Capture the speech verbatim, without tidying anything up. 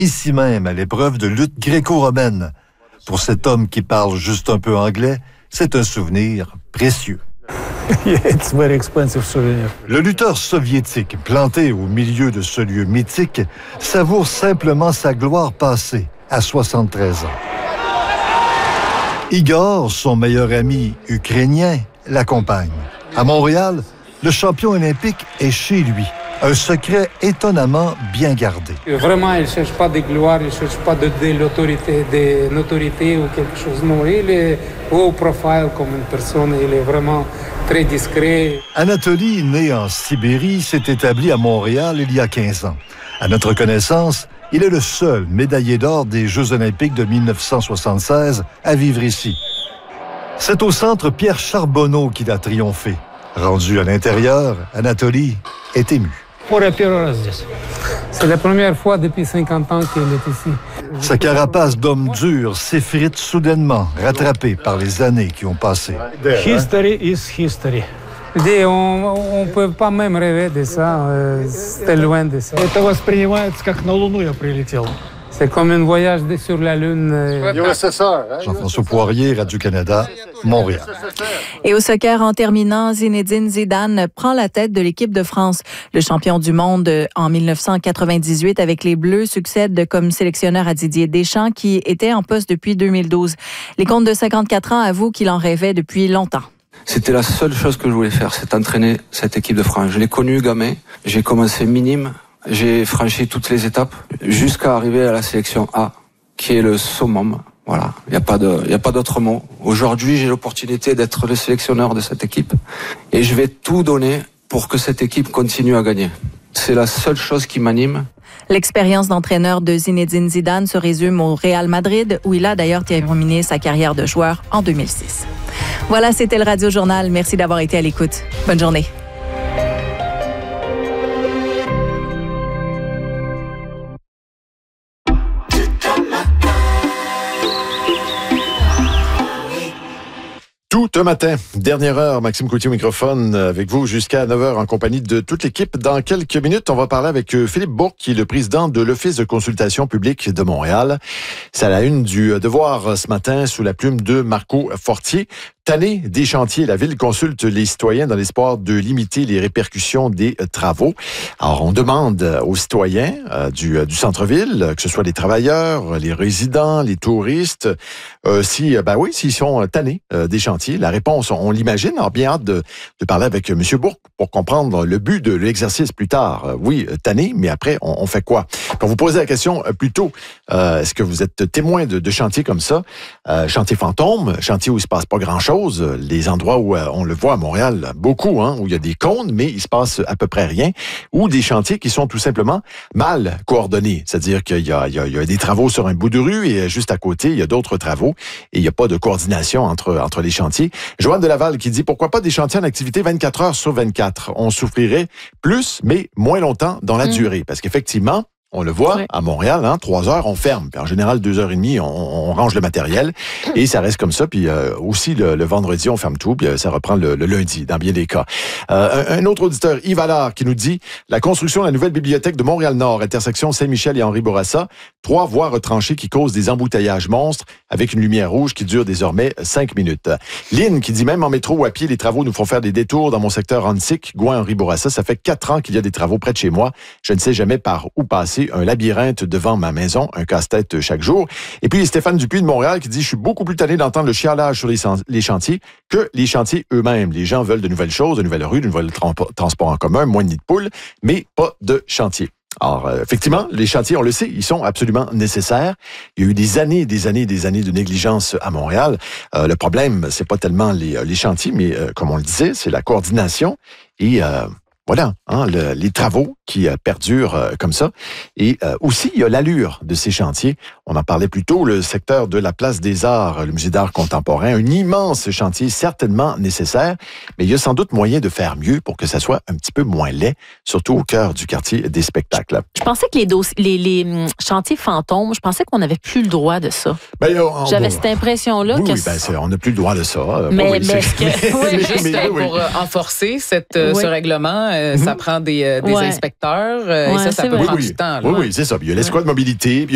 ici même à l'épreuve de lutte gréco-romaine. Pour cet homme qui parle juste un peu anglais, c'est un souvenir précieux. It's very expensive souvenir. Le lutteur soviétique, planté au milieu de ce lieu mythique, savoure simplement sa gloire passée à soixante-treize ans. Igor, son meilleur ami ukrainien, l'accompagne. À Montréal, le champion olympique est chez lui. Un secret étonnamment bien gardé. Vraiment, il ne cherche pas de gloire, il ne cherche pas de, de l'autorité, de notoriété ou quelque chose. Non, il est low profile comme une personne, il est vraiment très discret. Anatoly, né en Sibérie, s'est établi à Montréal il y a quinze ans. À notre connaissance, il est le seul médaillé d'or des Jeux olympiques de mille neuf cent soixante-seize à vivre ici. C'est au centre Pierre Charbonneau qu'il a triomphé. Rendu à l'intérieur, Anatoly est ému. C'est la première fois depuis cinquante ans qu'il est ici. Sa carapace d'homme dur s'effrite soudainement, rattrapée par les années qui ont passé. History is history. On ne peut pas même rêver de ça, c'est loin de ça. Это воспринимается как на Луну я прилетел. C'est comme un voyage sur la Lune. Jean-François Poirier, Radio-Canada, Montréal. Et au soccer, en terminant, Zinedine Zidane prend la tête de l'équipe de France. Le champion du monde en mille neuf cent quatre-vingt-dix-huit avec les Bleus succède comme sélectionneur à Didier Deschamps qui était en poste depuis deux mille douze. Les comptes de cinquante-quatre ans avouent qu'il en rêvait depuis longtemps. C'était la seule chose que je voulais faire, c'est entraîner cette équipe de France. Je l'ai connue gamin, j'ai commencé minime. J'ai franchi toutes les étapes jusqu'à arriver à la sélection A, qui est le summum. Voilà, il n'y a pas de, il y a pas d'autre mot. Aujourd'hui, j'ai l'opportunité d'être le sélectionneur de cette équipe et je vais tout donner pour que cette équipe continue à gagner. C'est la seule chose qui m'anime. L'expérience d'entraîneur de Zinedine Zidane se résume au Real Madrid, où il a d'ailleurs terminé sa carrière de joueur en deux mille six. Voilà, c'était le Radio Journal. Merci d'avoir été à l'écoute. Bonne journée. Tout un matin, dernière heure, Maxime Coutier au microphone avec vous jusqu'à neuf heures en compagnie de toute l'équipe. Dans quelques minutes, on va parler avec Philippe Bourque, qui est le président de l'Office de consultation publique de Montréal. C'est à la une du Devoir ce matin sous la plume de Marco Fortier. Tanné des chantiers, la Ville consulte les citoyens dans l'espoir de limiter les répercussions des travaux. Alors, on demande aux citoyens euh, du, du centre-ville, que ce soit les travailleurs, les résidents, les touristes, euh, si, ben oui, s'ils sont tannés euh, des chantiers. La réponse, on l'imagine. Alors, bien hâte de, de parler avec M. Bourque pour comprendre le but de l'exercice plus tard. Euh, oui, tanné, mais après, on, on fait quoi? Pour vous poser la question euh, plus tôt, euh, est-ce que vous êtes témoin de, de chantiers comme ça? Euh, chantier fantôme, chantier où il se passe pas grand-chose. Les endroits où euh, on le voit à Montréal, beaucoup, hein, où il y a des cônes, mais il se passe à peu près rien, ou des chantiers qui sont tout simplement mal coordonnés. C'est-à-dire qu'il y a, il y a, il y a des travaux sur un bout de rue et juste à côté, il y a d'autres travaux et il n'y a pas de coordination entre, entre les chantiers. Joanne de Laval qui dit, pourquoi pas des chantiers en activité vingt-quatre heures sur vingt-quatre? On souffrirait plus, mais moins longtemps dans la mmh. durée. Parce qu'effectivement, on le voit, oui. à Montréal, hein, trois heures, on ferme. Puis en général, deux heures et demie, on, on range le matériel. Et ça reste comme ça. Puis euh, aussi, le, le vendredi, on ferme tout. Puis euh, ça reprend le, le lundi, dans bien des cas. Euh, un, un autre auditeur, Yves Allard, qui nous dit « La construction de la nouvelle bibliothèque de Montréal-Nord, intersection Saint-Michel et Henri Bourassa, trois voies retranchées qui causent des embouteillages monstres avec une lumière rouge qui dure désormais cinq minutes. » Lynn, qui dit « Même en métro ou à pied, les travaux nous font faire des détours dans mon secteur Antique, Gouin-Henri Bourassa. Ça fait quatre ans qu'il y a des travaux près de chez moi. Je ne sais jamais par où passer. Un labyrinthe devant ma maison, un casse-tête chaque jour. » Et puis Stéphane Dupuis de Montréal qui dit « Je suis beaucoup plus tanné d'entendre le chialage sur les, les chantiers que les chantiers eux-mêmes. Les gens veulent de nouvelles choses, de nouvelles rues, de nouveaux tra- transports en commun, moins de nids de poules, mais pas de chantiers. » Alors, euh, effectivement, les chantiers, on le sait, ils sont absolument nécessaires. Il y a eu des années, des années, des années de négligence à Montréal. Euh, le problème, c'est pas tellement les, les chantiers, mais euh, comme on le disait, c'est la coordination et... Euh, Voilà, hein, le, les travaux qui euh, perdurent euh, comme ça. Et euh, aussi, il y a l'allure de ces chantiers. On en parlait plus tôt, le secteur de la Place des Arts, le musée d'art contemporain, un immense chantier certainement nécessaire, mais il y a sans doute moyen de faire mieux pour que ça soit un petit peu moins laid, surtout au cœur du quartier des spectacles. Je pensais que les, dossiers, les, les chantiers fantômes, je pensais qu'on n'avait plus le droit de ça. Ben, on, J'avais bon, cette impression-là. Oui, que oui ben, c'est, on n'a plus le droit de ça. Mais, oui, mais est-ce que... oui, juste mais, pour oui. euh, enforcer cette, euh, Oui. ce règlement, euh, Mm-hmm. ça prend des, euh, des Ouais. inspecteurs euh, Ouais, et ça, ça c'est peut vrai. prendre oui, du temps. Là. Oui, oui, c'est ça. Puis il y a l'escouade mobilité, puis